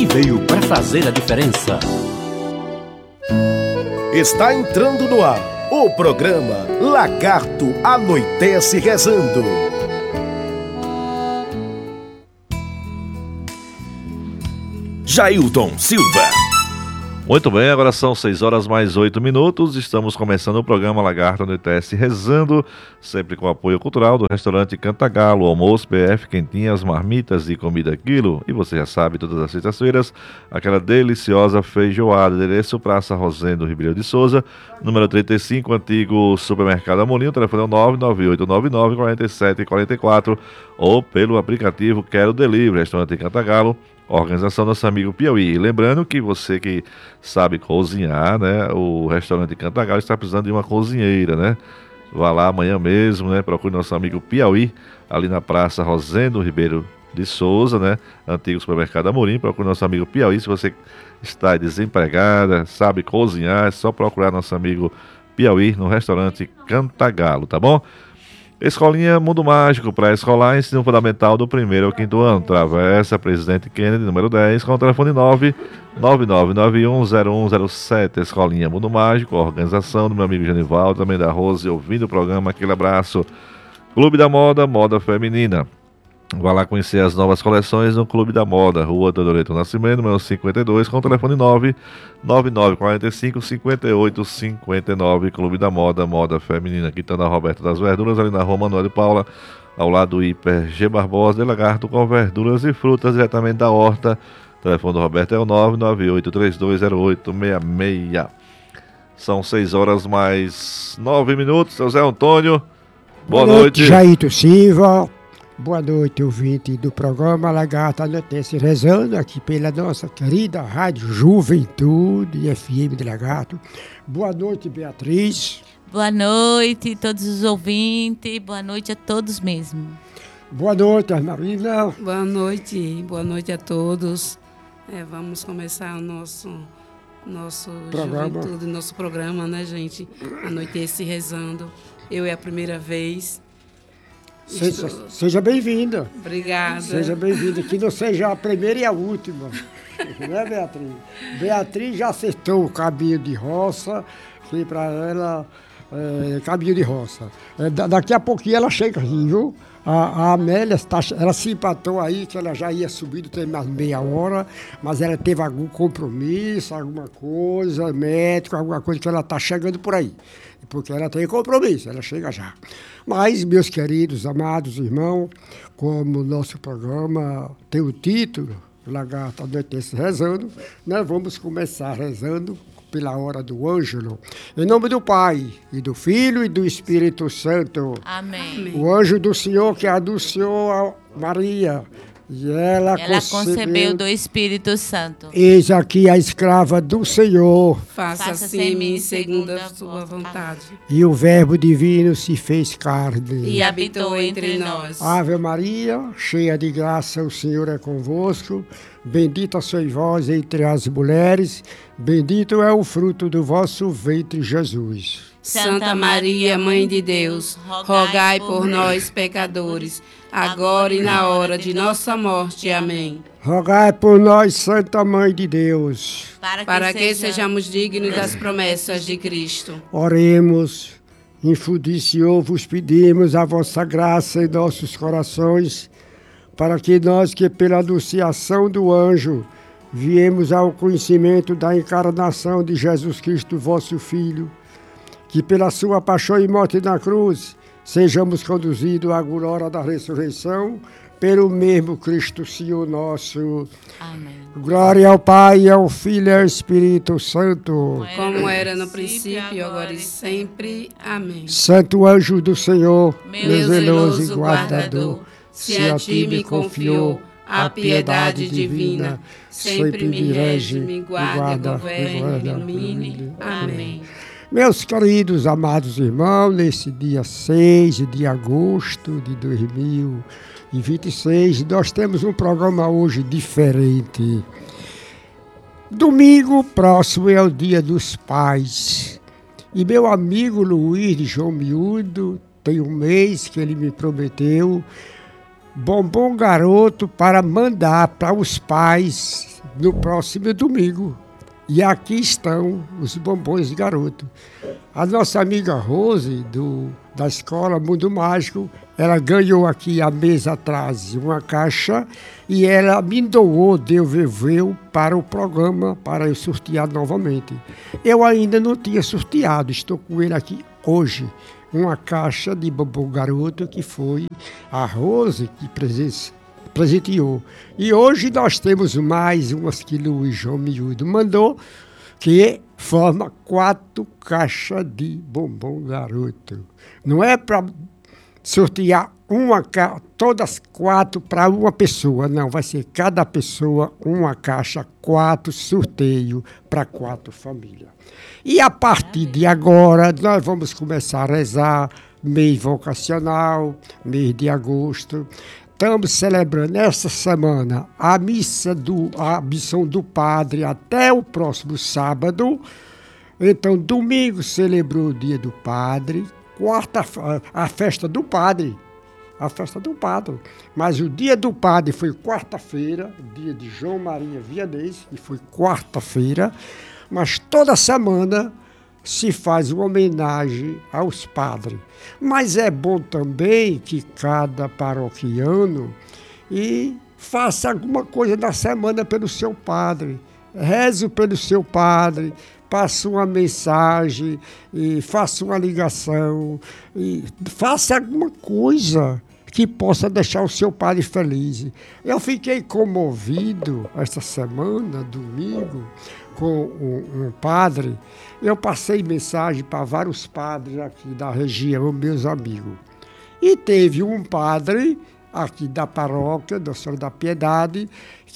que veio para fazer a diferença. Está entrando no ar o programa Lagarto Anoitece Rezando. Jailton Silva. Muito bem, agora são 6h mais 8 minutos. Estamos começando o programa Lagarto Anoitece Rezando, sempre com apoio cultural do restaurante Cantagalo, almoço, PF, quentinhas, marmitas e comida quilo. E você já sabe, todas as sextas-feiras, aquela deliciosa feijoada. Endereço Praça Rosendo Ribeiro de Souza, número 35, antigo Supermercado Amorim. O telefone é o 99899-4744 ou pelo aplicativo Quero Delivery, restaurante Cantagalo. Organização Nosso Amigo Piauí. E lembrando que você que sabe cozinhar, né? O restaurante Cantagalo está precisando de uma cozinheira, né? Vá lá amanhã mesmo, né? Procure Nosso Amigo Piauí, ali na Praça Rosendo Ribeiro de Souza, né? Antigo Supermercado Amorim. Procure Nosso Amigo Piauí. Se você está desempregada, sabe cozinhar, é só procurar Nosso Amigo Piauí no restaurante Cantagalo, tá bom? Escolinha Mundo Mágico, pré-escolar, ensino fundamental do 1º ao 5º ano. Travessa Presidente Kennedy, número 10, com o telefone 999910107. Escolinha Mundo Mágico, organização do meu amigo Genivaldo, também da Rose, ouvindo o programa, aquele abraço. Clube da Moda, moda feminina. Vá lá conhecer as novas coleções no Clube da Moda, Rua Teodoreto Nascimento, número 52, com o telefone 99945-5859, Clube da Moda, moda feminina. Aqui está na Roberta das Verduras, ali na Rua Manuel de Paula, ao lado do Hiper G. Barbosa, de Lagarto, com verduras e frutas diretamente da horta. O telefone do Roberto é o 998320866. São 6h mais 9 minutos. Seu Zé Antônio, boa noite. Jailton Silva. Boa noite, ouvinte do programa Lagarto Anoitece Rezando, aqui pela nossa querida Rádio Juventude FM de Lagarto. Boa noite, Beatriz. Boa noite, todos os ouvintes. Boa noite a todos mesmo. Boa noite, Marina. Boa noite a todos. Vamos começar o nosso programa. Juventude, nosso programa, né, gente? Anoitece Rezando. Eu é a primeira vez. Seja bem-vinda. Obrigada. Seja bem-vinda, que não seja a primeira e a última. Né, Beatriz? Beatriz já acertou o caminho de roça, que para ela caminho de roça. Daqui a pouquinho ela chega aqui, viu? A Amélia, ela se empatou aí, que ela já ia subindo, tem mais meia hora, mas ela teve algum compromisso, alguma coisa, médico, alguma coisa que ela está chegando por aí. Porque ela tem compromisso, ela chega já. Mas, meus queridos, amados irmãos, como o nosso programa tem o título, Lagarto Anoitece Rezando, nós vamos começar rezando pela hora do ângelo. Em nome do Pai, e do Filho, e do Espírito Santo. Amém. O anjo do Senhor que anunciou a Maria, e ela concebeu do Espírito Santo. Eis aqui a escrava do Senhor. Faça-se em mim segundo a sua vontade. E o Verbo divino se fez carne. E habitou entre nós. Ave Maria, cheia de graça, o Senhor é convosco. Bendita sois vós entre as mulheres. Bendito é o fruto do vosso ventre, Jesus. Santa Maria, Mãe de Deus, rogai por nós, pecadores, agora e na hora de nossa morte. Amém. Rogai por nós, Santa Mãe de Deus, para que sejamos dignos das promessas de Cristo. Oremos. Infundi, Senhor, vos pedimos a vossa graça em nossos corações, para que nós que pela anunciação do anjo viemos ao conhecimento da encarnação de Jesus Cristo, vosso Filho, que pela sua paixão e morte na cruz sejamos conduzidos à glória da ressurreição, pelo mesmo Cristo Senhor nosso. Amém. Glória ao Pai, ao Filho e ao Espírito Santo. Como era no princípio, agora e sempre. Amém. Santo anjo do Senhor, meu zeloso guardador, se a ti me confiou a piedade divina, sempre me rege, me guarda, governe, me ilumine. Amém. Meus queridos, amados irmãos, nesse dia 6 de agosto de 2026, nós temos um programa hoje diferente. Domingo próximo é o Dia dos Pais. E meu amigo Luiz de João Miúdo, tem um mês que ele me prometeu bombom garoto para mandar para os pais no próximo domingo. E aqui estão os bombons garoto. A nossa amiga Rose, da escola Mundo Mágico, ela ganhou aqui há mês atrás uma caixa e ela me doou, devolveu para o programa para eu sortear novamente. Eu ainda não tinha sorteado, estou com ele aqui hoje. Uma caixa de bombom garoto que foi a Rose que presenteou. E hoje nós temos mais umas que Luiz João Miúdo mandou, que forma 4 caixas de bombom garoto. Não é para sortear todas 4 para uma pessoa, não. Vai ser cada pessoa uma caixa, 4 sorteio para 4 famílias. E a partir de agora, nós vamos começar a rezar, mês vocacional, mês de agosto. Estamos celebrando esta semana a missão do padre até o próximo sábado. Então, domingo celebrou o dia do padre, quarta a festa do padre. A festa do padre. Mas o dia do padre foi quarta-feira, dia de João Maria Vianney, que foi quarta-feira. Mas toda semana se faz uma homenagem aos padres. Mas é bom também que cada paroquiano faça alguma coisa na semana pelo seu padre. Reze pelo seu padre, passe uma mensagem, faça uma ligação, faça alguma coisa que possa deixar o seu padre feliz. Eu fiquei comovido esta semana, domingo, com um padre. Eu passei mensagem para vários padres aqui da região, meus amigos. E teve um padre aqui da paróquia, da Senhora da Piedade,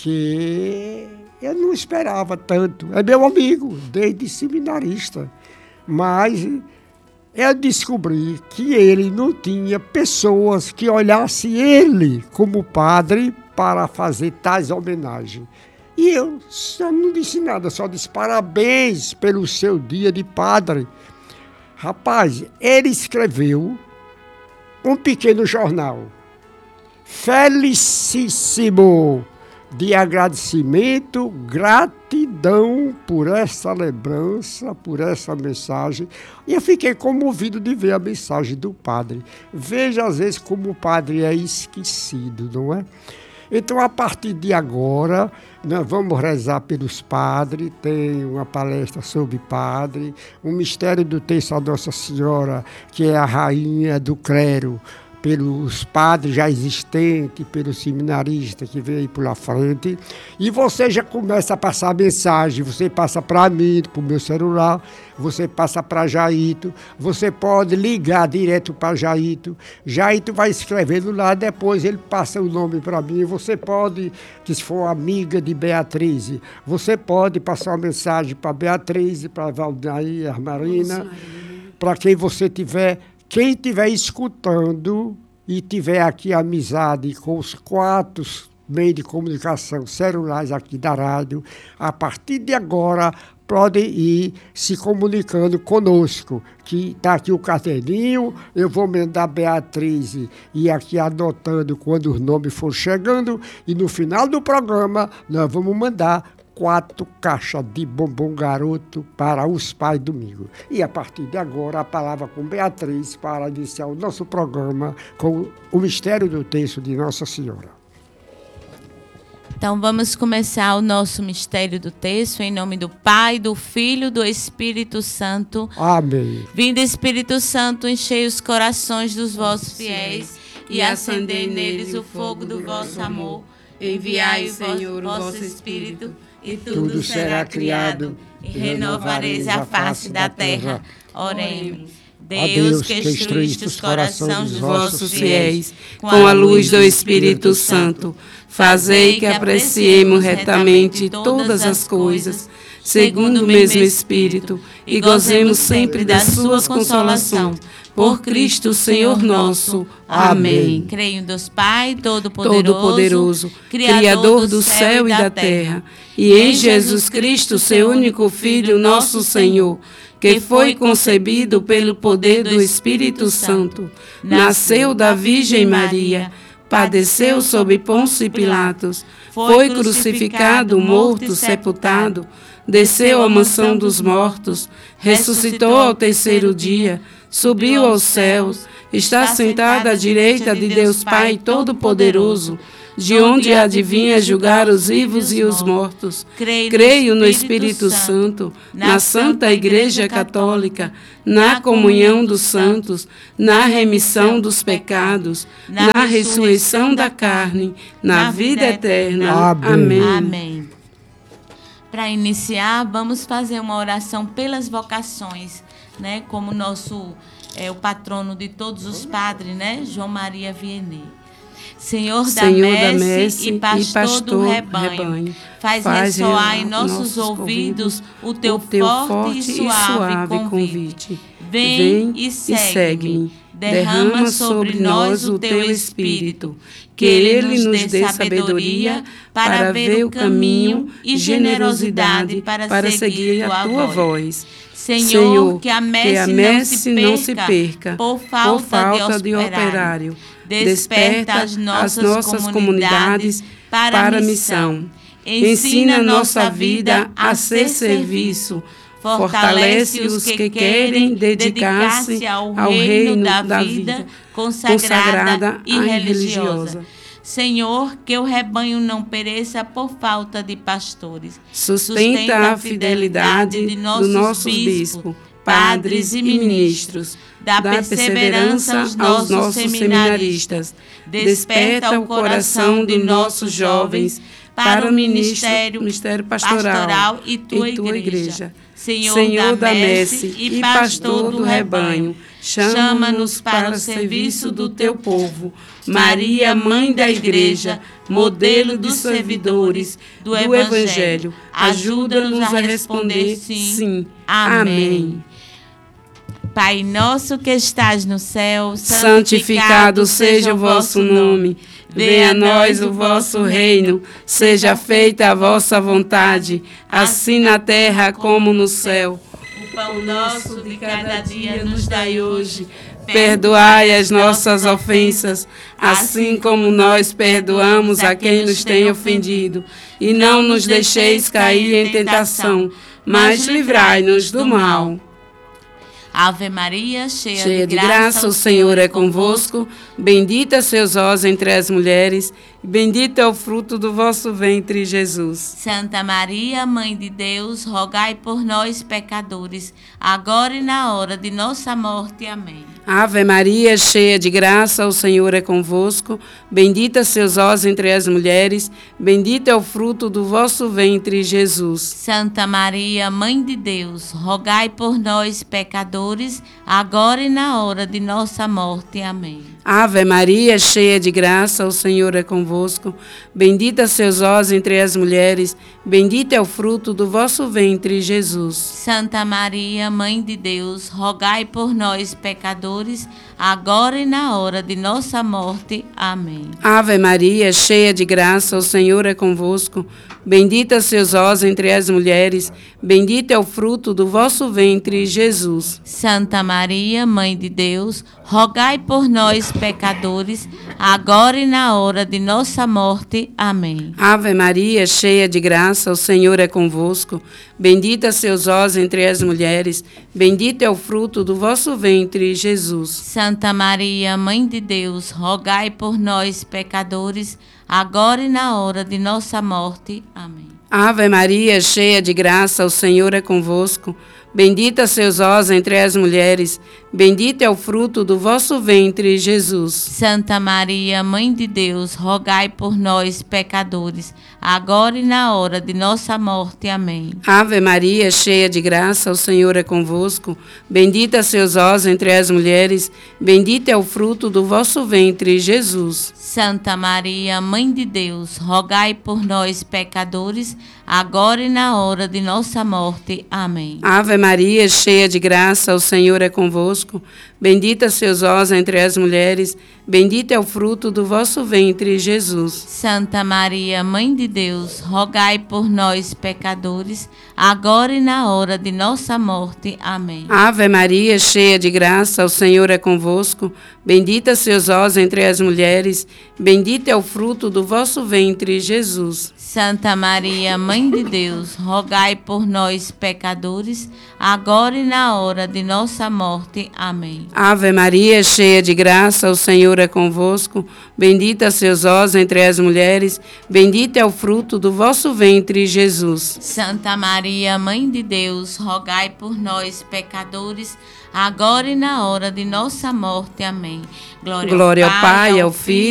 que eu não esperava tanto. É meu amigo, desde seminarista. Mas eu descobri que ele não tinha pessoas que olhassem ele como padre para fazer tais homenagens. E eu só não disse nada, só disse parabéns pelo seu dia de padre. Rapaz, ele escreveu um pequeno jornal, felicíssimo, de agradecimento, gratidão por essa lembrança, por essa mensagem. E eu fiquei comovido de ver a mensagem do padre. Veja, às vezes, como o padre é esquecido, não é? Então, a partir de agora, nós vamos rezar pelos padres, tem uma palestra sobre padre, um mistério do texto a Nossa Senhora, que é a rainha do clero, pelos padres já existentes, pelos seminaristas que vêm aí pela frente. E você já começa a passar mensagem, você passa para mim, para o meu celular, você passa para Jaito, você pode ligar direto para Jaito. Jaito vai escrevendo lá, depois ele passa o nome para mim. Você pode, que se for amiga de Beatriz, você pode passar uma mensagem para Beatriz, para Valdair, Marina, para quem você tiver. Quem estiver escutando e tiver aqui amizade com os 4 meios de comunicação celulares aqui da rádio, a partir de agora pode ir se comunicando conosco, que está aqui o caderninho, eu vou mandar a Beatriz e aqui anotando quando os nomes for chegando, e no final do programa nós vamos mandar 4 caixas de bombom garoto para os pais domingo. E a partir de agora, a palavra com Beatriz para iniciar o nosso programa com o mistério do texto de Nossa Senhora. Então vamos começar o nosso mistério do texto em nome do Pai, do Filho e do Espírito Santo. Amém. Vinde, Espírito Santo, enchei os corações dos vossos fiéis e acendei neles o fogo do vosso amor. Enviai, Senhor, o vosso Espírito, e tudo será criado, e renovareis a face da terra. Oremos. Deus, que instruíste os corações dos vossos fiéis com a luz do Espírito Santo, fazei que apreciemos retamente todas as coisas, segundo o mesmo Espírito, e gozemos sempre da sua consolação. Por Cristo, Senhor nosso. Amém. Creio em Deus Pai Todo-Poderoso, Criador do céu e da terra, e em Jesus Cristo, seu único Filho, nosso Senhor, que foi concebido pelo poder do Espírito Santo, nasceu da Virgem Maria, padeceu sob Pôncio Pilatos, foi crucificado, morto, sepultado, desceu à mansão dos mortos, ressuscitou ao terceiro dia, subiu aos céus, está sentado à direita de Deus Pai Todo-Poderoso, de onde há de vir julgar os vivos e os mortos. Creio no Espírito Santo, na Santa Igreja Católica, na comunhão dos santos, na remissão dos pecados, na ressurreição da carne, na vida eterna. Amém. Amém. Para iniciar, vamos fazer uma oração pelas vocações, né? Como o patrono de todos os padres, né? João Maria Vianney. Senhor da messe e pastor do rebanho, faz ressoar em nossos ouvidos o teu forte e suave convite. Vem e segue-me, derrama sobre nós o teu Espírito, que ele nos dê sabedoria para ver o caminho e generosidade para seguir a tua voz. Senhor, que a messe não se perca por falta de operário. Desperta as nossas comunidades para a missão. Ensina nossa vida a ser serviço. Fortalece os que querem dedicar-se ao reino da vida consagrada e religiosa. Senhor, que o rebanho não pereça por falta de pastores. Sustenta a fidelidade de nossos bispos, padres e ministros. Dá perseverança aos nossos seminaristas. Desperta o coração de nossos jovens para o ministério pastoral e tua igreja. Senhor da messe e pastor do rebanho, chama-nos para o serviço do teu povo. Maria, mãe da igreja, modelo dos servidores do Evangelho, ajuda-nos a responder sim. Amém. Pai nosso que estás no céu, santificado seja o vosso nome. Venha a nós o vosso reino, seja feita a vossa vontade, assim na terra como no céu. O pão nosso de cada dia nos dai hoje. Perdoai as nossas ofensas, assim como nós perdoamos a quem nos tem ofendido. E não nos deixeis cair em tentação, mas livrai-nos do mal. Ave Maria, cheia de graça, o Senhor é convosco. Bendita sois vós entre as mulheres, e bendito é o fruto do vosso ventre, Jesus. Santa Maria, Mãe de Deus, rogai por nós, pecadores, agora e na hora de nossa morte. Amém. Ave Maria, cheia de graça, o Senhor é convosco. Bendita sois vós entre as mulheres, bendito é o fruto do vosso ventre, Jesus. Santa Maria, Mãe de Deus, rogai por nós, pecadores, agora e na hora de nossa morte. Amém. Ave Maria, cheia de graça, o Senhor é convosco. Bendita sois vós entre as mulheres, bendito é o fruto do vosso ventre, Jesus. Santa Maria, Mãe de Deus, rogai por nós, pecadores, agora e na hora de nossa morte. Amém. Ave Maria, cheia de graça, o Senhor é convosco. Bendita sois vós entre as mulheres, bendito é o fruto do vosso ventre, Jesus. Santa Maria, Mãe de Deus, rogai por nós, pecadores, agora e na hora de nossa morte. Amém. Ave Maria, cheia de graça, o Senhor é convosco. Bendita sois vós entre as mulheres, bendito é o fruto do vosso ventre, Jesus. Santa Maria, Mãe de Deus, rogai por nós, pecadores, agora e na hora de nossa morte. Amém. Ave Maria, cheia de graça, o Senhor é convosco. Bendita sois vós entre as mulheres, bendito é o fruto do vosso ventre, Jesus. Santa Maria, Mãe de Deus, rogai por nós, pecadores, agora e na hora de nossa morte. Amém. Ave Maria, cheia de graça, o Senhor é convosco. Bendita sois vós entre as mulheres, bendito é o fruto do vosso ventre, Jesus. Santa Maria, Mãe de Deus, rogai por nós, pecadores, agora e na hora de nossa morte. Amém. Ave Maria, cheia de graça, o Senhor é convosco. Bendita sois vós entre as mulheres, bendito é o fruto do vosso ventre, Jesus. Santa Maria, Mãe de Deus, rogai por nós, pecadores, agora e na hora de nossa morte. Amém. Ave Maria, cheia de graça, o Senhor é convosco. Bendita sois vós entre as mulheres, bendito é o fruto do vosso ventre, Jesus. Santa Maria, Mãe de Deus, rogai por nós, pecadores, agora e na hora de nossa morte. Amém. Ave Maria, cheia de graça, o Senhor é convosco. Bendita sois vós entre as mulheres, bendito é o fruto do vosso ventre, Jesus. Santa Maria, Mãe de Deus, rogai por nós, pecadores, agora e na hora de nossa morte. Amém. Glória ao Pai, ao Filho